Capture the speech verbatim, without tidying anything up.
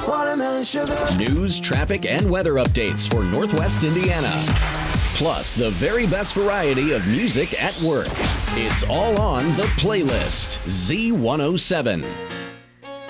Watermelon sugar. News, traffic, and weather updates for Northwest Indiana. Plus, the very best variety of music at work. It's all on The Playlist, Z one oh seven.